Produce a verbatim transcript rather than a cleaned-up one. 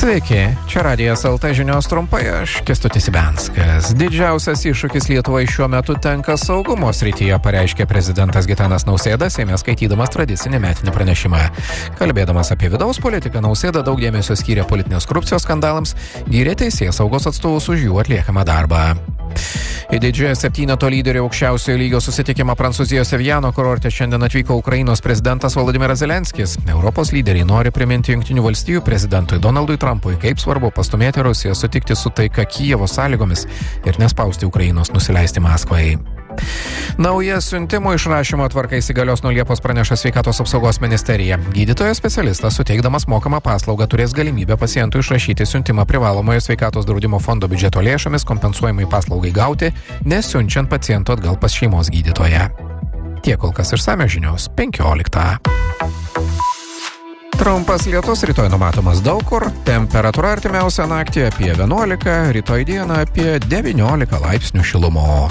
Sveiki, čia Radijas L T žinios trumpai, aš Kęstutis Ibenskas. Didžiausias iššūkis Lietuvai šiuo metu tenka saugumo srityje, pareiškė prezidentas Gitanas Nausėda, Seime skaitydamas tradicinį metinį pranešimą. Kalbėdamas apie vidaus politiką, Nausėda daug dėmesio skyrė politinės korupcijos skandalams, gyrė teisėsaugos atstovus už jų atliekamą darbą. Į didžiojo septyneto lyderių aukščiausiojo lygio susitikimą Prancūzijos Eviano kurorte šiandien atvyko Ukrainos prezidentas Volodymyras Zelenskis. Europos lyderiai nori priminti Jungtinių valstijų prezidentui Donaldui Trumpui, kaip svarbu pastumėti Rusiją sutikti su taika Kijevo sąlygomis ir nespausti Ukrainos nusileisti Maskvai. Nauja siuntimo išrašymo tvarka įsigalios nuo Liepos, praneša Sveikatos apsaugos ministerija. Gydytojas specialistas, suteikdamas mokamą paslaugą, turės galimybę pacientui išrašyti siuntimą privalomojo sveikatos draudimo fondo biudžeto lėšomis kompensuojamai paslaugai gauti, nesiunčiant paciento atgal pas šeimos gydytoją. Tiek kol kas išsamios žinios penkioliktą. Trumpas lietus, rytoj numatomas daug kur, temperatūra artimiausią naktį apie vienuolika, rytoj dieną apie devyniolika laipsnių šilumos.